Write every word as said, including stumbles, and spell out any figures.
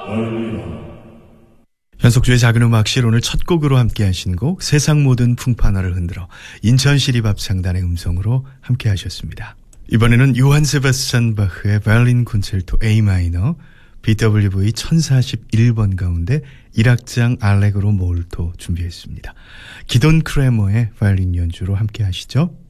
현석주의 작은 음악실 오늘 첫 곡으로 함께 하신 곡 세상 모든 풍파나를 흔들어 인천시립합창단의 음성으로 함께 하셨습니다. 이번에는 요한 세바스찬 바흐의 바이올린 콘체르토 A 마이너 비더블유브이 천사십일 번 가운데 일 악장 알레그로 몰토 준비했습니다. 기돈 크레머의 바이올린 연주로 함께 하시죠.